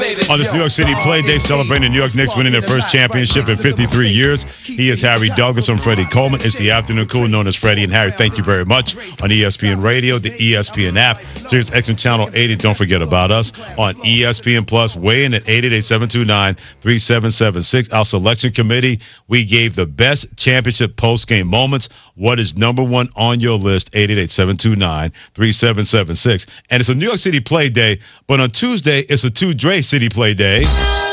On this New York City Play Day, celebrating the New York Knicks winning their first championship in 53 years. He is Harry Douglas. I'm Freddie Coleman. It's the afternoon crew known as Freddie and Harry. Thank you very much. On ESPN Radio, the ESPN app, Sirius XM Channel 80. Don't forget about us on ESPN Plus. Weigh in at 888-729-3776. Our selection committee, we gave the best championship post-game moments. What is number one on your list? 888-729-3776. And it's a New York City Play Day, but on Tuesday, it's a 2 Dre City Play Day.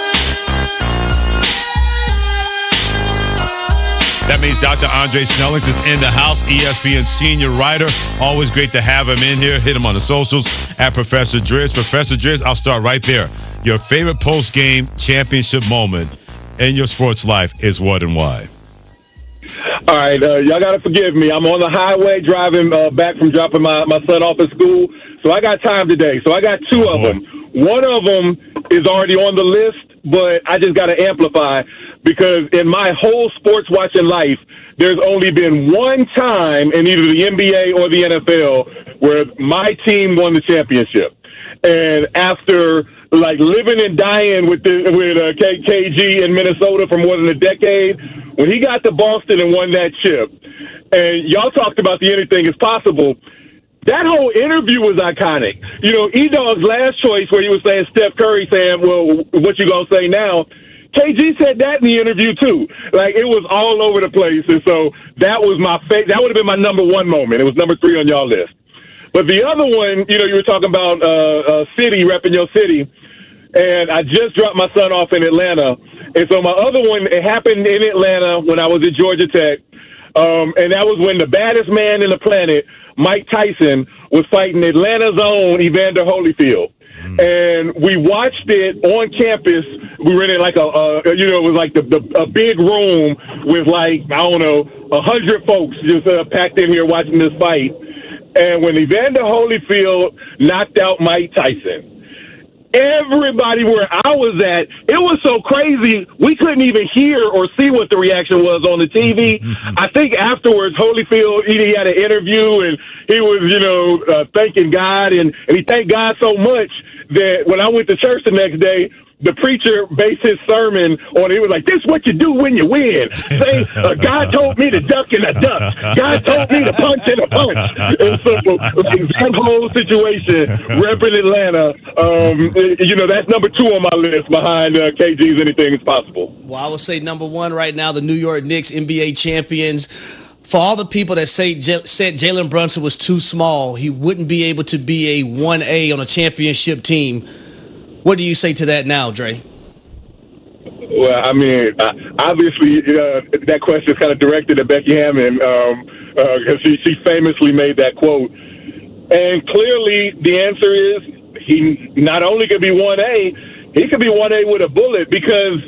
That means Dr. Andre Snellings is in the house, ESPN senior writer. Always great to have him in here. Hit him on the socials at Professor Driz. Professor Driz, I'll start right there. Your favorite post-game championship moment in your sports life is what and why? All right, y'all got to forgive me. I'm on the highway driving back from dropping my son off at school, so I got time today. So I got two of them. One of them is already on the list, but I just got to amplify because in my whole sports watching life, there's only been one time in either the NBA or the NFL where my team won the championship. And after like living and dying with KG in Minnesota for more than a decade, when he got to Boston and won that chip, and y'all talked about the anything is possible, that whole interview was iconic. You know, E-Dog's last choice where he was saying Steph Curry saying, well, what you gonna say now? KG said that in the interview too. Like, it was all over the place. And so that was my that would have been my number one moment. It was number 3 on y'all list. But the other one, you know, you were talking about city, repping your city. And I just dropped my son off in Atlanta. And so my other one, it happened in Atlanta when I was at Georgia Tech. And that was when the baddest man in the planet, Mike Tyson, was fighting Atlanta's own Evander Holyfield. And we watched it on campus. We were in it like it was like a big room with like, I don't know, 100 folks just packed in here watching this fight. And when Evander Holyfield knocked out Mike Tyson, everybody where I was at, it was so crazy, we couldn't even hear or see what the reaction was on the TV. I think afterwards, Holyfield, he had an interview, and he was, thanking God, and he thanked God so much that when I went to church the next day, the preacher based his sermon on, he was like, this is what you do when you win. Say, God told me to duck and I ducked. God told me to punch and I punched. And so that whole situation, repping Atlanta, that's number 2 on my list behind KG's Anything is Possible. Well, I would say number 1 right now, the New York Knicks, NBA champions. For all the people that said Jalen Brunson was too small, he wouldn't be able to be a 1A on a championship team. What do you say to that now, Dre? Well, I mean, obviously, that question is kind of directed at Becky Hammon because she famously made that quote. And clearly, the answer is he not only could be 1A, he could be 1A with a bullet because,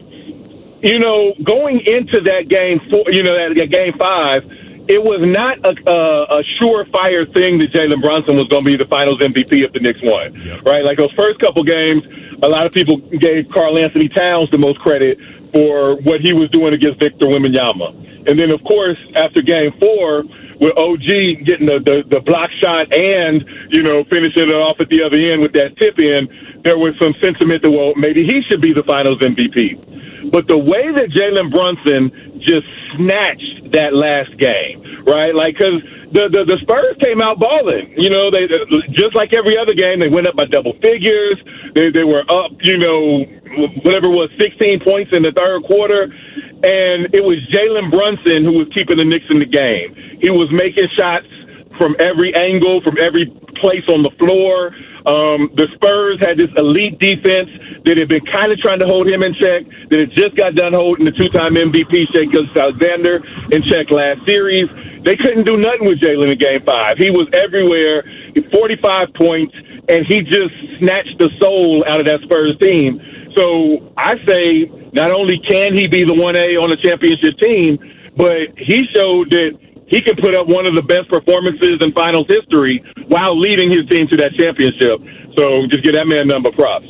going into that game, that game 5, it was not a surefire thing that Jalen Brunson was going to be the Finals MVP if the Knicks won, right? Like those first couple games, a lot of people gave Karl Anthony Towns the most credit for what he was doing against Victor Wembanyama. And then, of course, after game 4, with OG getting the block shot and, finishing it off at the other end with that tip in, there was some sentiment that, well, maybe he should be the Finals MVP. But the way that Jalen Brunson just snatched that last game, right? Like, because the Spurs came out balling. They just like every other game, they went up by double figures. They were up, whatever it was, 16 points in the third quarter. And it was Jalen Brunson who was keeping the Knicks in the game. He was making shots from every angle, from every place on the floor. The Spurs had this elite defense that had been kind of trying to hold him in check, that had just got done holding the 2-time MVP Shai Gilgeous-Alexander in check last series. They couldn't do nothing with Jalen in Game 5. He was everywhere, 45 points, and he just snatched the soul out of that Spurs team. So I say not only can he be the 1A on a championship team, but he showed that he can put up one of the best performances in finals history while leading his team to that championship. So just give that man number props.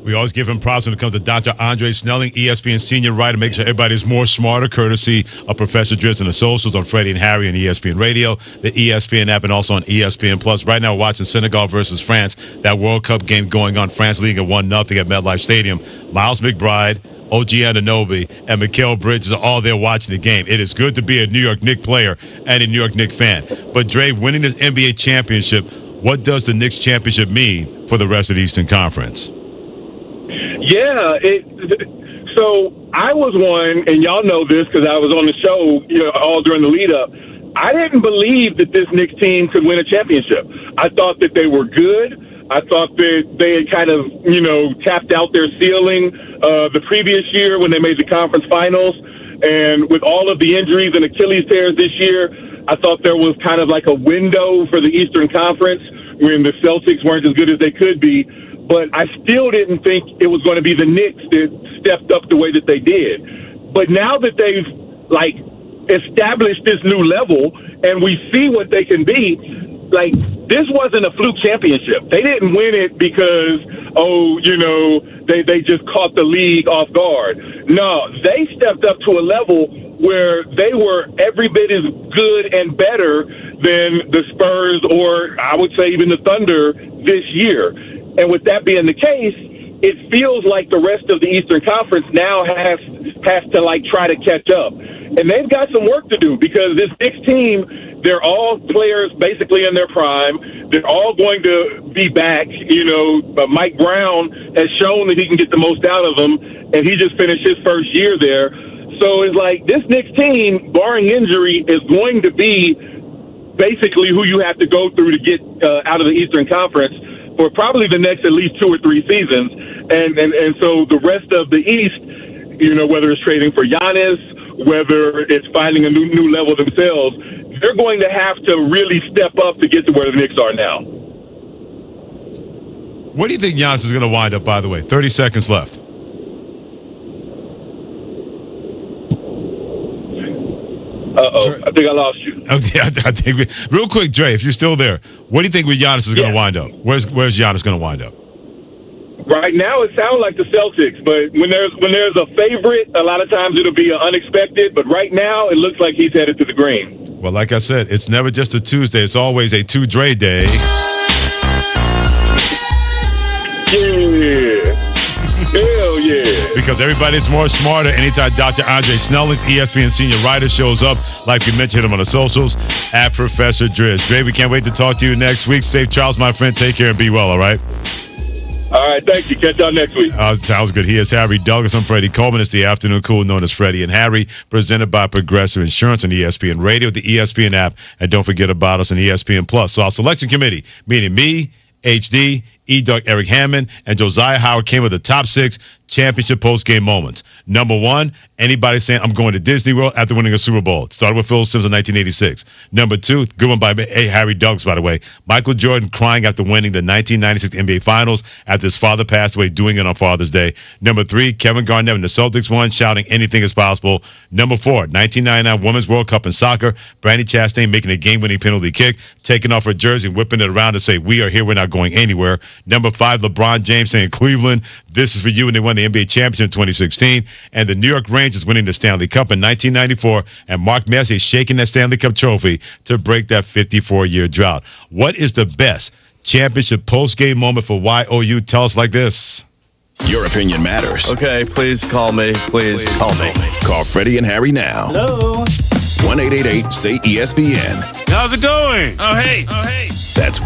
We always give him props when it comes to Dr. Andre Snelling, ESPN senior writer. Make sure everybody's more smarter, courtesy of Professor Driz and the socials on Freddie and Harry and ESPN Radio, the ESPN app, and also on ESPN Plus. Right now, we're watching Senegal versus France, that World Cup game going on. France leading at 1-0 at MetLife Stadium. Miles McBride, OG Anunoby, and Mikal Bridges are all there watching the game. It is good to be a New York Knicks player and a New York Knicks fan. But, Dre, winning this NBA championship, what does the Knicks championship mean for the rest of the Eastern Conference? Yeah, so I was one, and y'all know this because I was on the show all during the lead-up. I didn't believe that this Knicks team could win a championship. I thought that they were good. I thought that they had kind of, tapped out their ceiling the previous year when they made the conference finals. And with all of the injuries and Achilles tears this year, I thought there was kind of like a window for the Eastern Conference when the Celtics weren't as good as they could be. But I still didn't think it was going to be the Knicks that stepped up the way that they did. But now that they've, established this new level and we see what they can be, this wasn't a fluke championship. They didn't win it because, they just caught the league off guard. No, they stepped up to a level where they were every bit as good and better than the Spurs or I would say even the Thunder this year. And with that being the case, it feels like the rest of the Eastern Conference now has to try to catch up. And they've got some work to do because this Knicks team, they're all players basically in their prime. They're all going to be back. Mike Brown has shown that he can get the most out of them, and he just finished his first year there. So it's this Knicks team, barring injury, is going to be basically who you have to go through to get out of the Eastern Conference for probably the next at least 2 or 3 seasons. And so the rest of the East, whether it's trading for Giannis, whether it's finding a new level themselves, they're going to have to really step up to get to where the Knicks are now. Where do you think Giannis is going to wind up, by the way? 30 seconds left. I think I lost you. Oh, yeah, I think real quick, Dre, if you're still there, where do you think Giannis is going to wind up? Where's Giannis going to wind up? Right now, it sounds like the Celtics, but when there's a favorite, a lot of times it'll be unexpected. But right now, it looks like he's headed to the Green. Well, like I said, it's never just a Tuesday; it's always a 2 Dre day. Yeah, hell yeah! Because everybody's more smarter anytime Dr. Andre Snelling's ESPN senior writer shows up, like we mentioned him on the socials at Professor Driz. Dre, we can't wait to talk to you next week. Safe travels, my friend. Take care and be well. All right. All right, thank you. Catch y'all next week. Sounds good. He is Harry Douglas. I'm Freddie Coleman. It's the afternoon cool known as Freddie and Harry, presented by Progressive Insurance on ESPN Radio, the ESPN app, and don't forget about us on ESPN Plus. So our selection committee, meaning me, HD, E-Duck, Eric Hammond, and Josiah Howard came with the top 6 championship post-game moments. Number 1, anybody saying, I'm going to Disney World after winning a Super Bowl. It started with Phil Simms in 1986. Number 2, good one by Harry Douglas, by the way. Michael Jordan crying after winning the 1996 NBA Finals after his father passed away, doing it on Father's Day. Number 3, Kevin Garnett when the Celtics won, shouting anything is possible. Number 4, 1999 Women's World Cup in soccer. Brandi Chastain making a game-winning penalty kick, taking off her jersey, whipping it around to say, we are here, we're not going anywhere. Number 5, LeBron James saying, Cleveland, this is for you, and they won the NBA championship in 2016. And the New York Rangers winning the Stanley Cup in 1994, and Mark Messier shaking that Stanley Cup trophy to break that 54-year drought. What is the best championship post-game moment for YOU? Tell us like this. Your opinion matters. Okay, please call me. Please call me. Call Freddie and Harry now. Hello. 1-888-SAY-ESPN. How's it going? Oh, hey. That's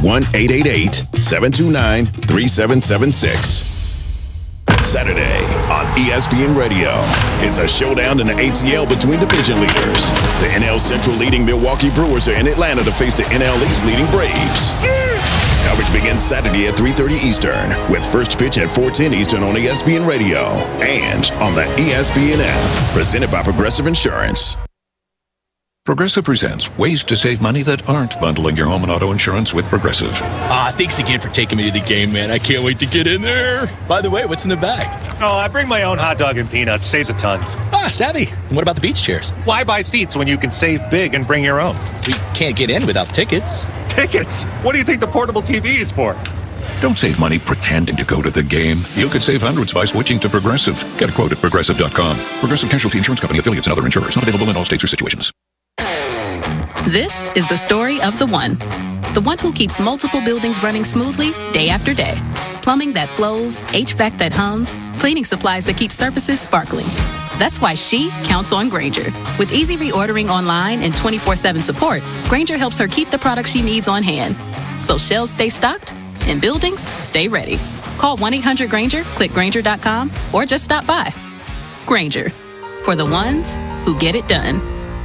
1-888-729-3776. Saturday on ESPN Radio. It's a showdown in the ATL between division leaders. The NL Central leading Milwaukee Brewers are in Atlanta to face the NL East leading Braves. Coverage begins Saturday at 3:30 Eastern with first pitch at 4:10 Eastern on ESPN Radio and on the ESPN app. Presented by Progressive Insurance. Progressive presents ways to save money that aren't bundling your home and auto insurance with Progressive. Thanks again for taking me to the game, man. I can't wait to get in there. By the way, what's in the bag? Oh, I bring my own hot dog and peanuts. Saves a ton. Savvy. And what about the beach chairs? Why buy seats when you can save big and bring your own? We can't get in without tickets. Tickets? What do you think the portable TV is for? Don't save money pretending to go to the game. You could save hundreds by switching to Progressive. Get a quote at Progressive.com. Progressive Casualty Insurance Company, affiliates, and other insurers. Not available in all states or situations. This is the story of the one. The one who keeps multiple buildings running smoothly day after day. Plumbing that flows, HVAC that hums, cleaning supplies that keep surfaces sparkling. That's why she counts on Grainger. With easy reordering online and 24/7 support, Grainger helps her keep the products she needs on hand. So shelves stay stocked and buildings stay ready. Call 1-800-GRAINGER, click Grainger.com, or just stop by. Grainger, for the ones who get it done.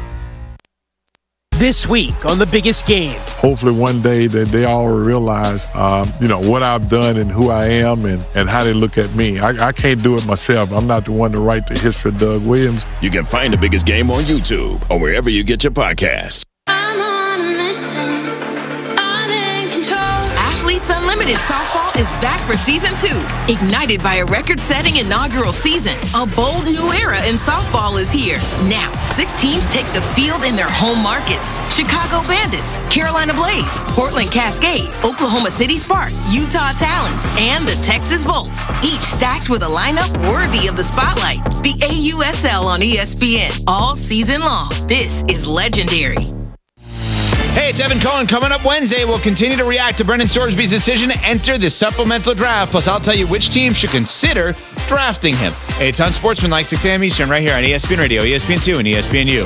This week on The Biggest Game. Hopefully one day that they all realize, what I've done and who I am and how they look at me. I can't do it myself. I'm not the one to write the history of Doug Williams. You can find The Biggest Game on YouTube or wherever you get your podcasts. I'm on a mission. I'm in control. Athletes Unlimited Softball is back for Season 2. Ignited by a record-setting inaugural season, a bold new era in softball is here. Now, 6 teams take the field in their home markets. Chicago Bandits, Carolina Blaze, Portland Cascade, Oklahoma City Spark, Utah Talons, and the Texas Volts. Each stacked with a lineup worthy of the spotlight. The AUSL on ESPN all season long. This is legendary. Hey, it's Evan Cohen. Coming up Wednesday, we'll continue to react to Brendan Sorsby's decision to enter the supplemental draft. Plus, I'll tell you which team should consider drafting him. It's Unsportsmanlike, 6 a.m. Eastern, right here on ESPN Radio, ESPN2, and ESPNU.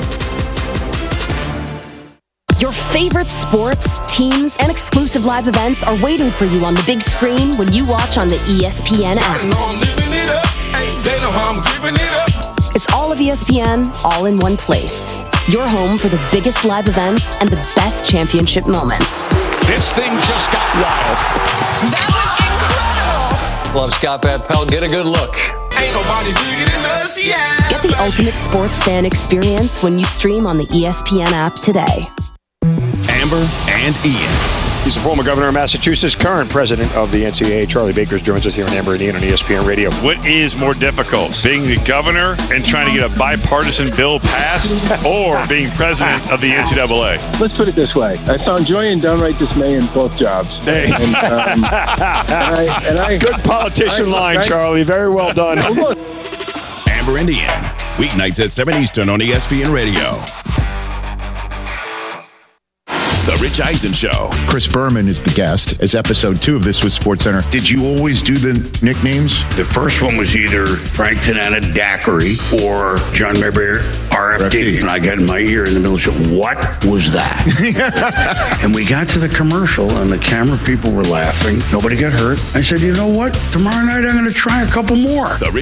Your favorite sports, teams, and exclusive live events are waiting for you on the big screen when you watch on the ESPN app. They know how I'm giving it up. It's all of ESPN, all in one place. Your home for the biggest live events and the best championship moments. This thing just got wild. That was incredible. Love Scott Van Pelt. Get a good look. Ain't nobody bigger than us, yeah. Get the ultimate sports fan experience when you stream on the ESPN app today. Amber and Ian. He's the former governor of Massachusetts, current president of the NCAA. Charlie Baker joins us here on Amber and Ian on ESPN Radio. What is more difficult, being the governor and trying to get a bipartisan bill passed, or being president of the NCAA? Let's put it this way. I found joy and downright dismay in both jobs. Hey. Good politician line, Charlie. Very well done. Amber and Ian, weeknights at 7 Eastern on ESPN Radio. The Rich Eisen Show. Chris Berman is the guest. It's episode 2 of This Was SportsCenter. Did you always do the nicknames? The first one was either Frank Tanana Daiquiri or John Mayberry RFD. And I got in my ear in the middle of the show, what was that? And we got to the commercial and the camera people were laughing. Nobody got hurt. I said, you know what? Tomorrow night I'm going to try a couple more. The Rich